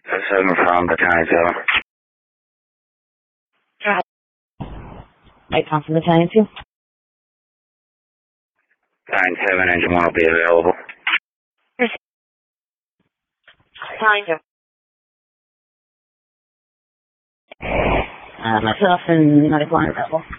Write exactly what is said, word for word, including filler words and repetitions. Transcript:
seven from Battalion seven. I come from Battalion two. Battalion seven, engine one will be available. Battalion two. Uh, myself and medical line available.